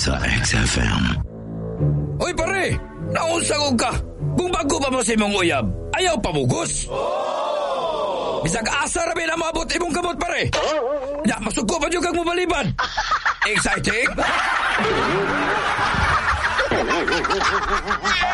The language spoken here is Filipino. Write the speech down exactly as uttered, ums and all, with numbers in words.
sa X F M. Oy pare, naunsagog ka. Kung bago pa mo sa imong uyab, ayaw pamugos. Bisag asa rabi na maabot imong kamot pare. Ya, masuko pa dyan kang mabaliban. Exciting?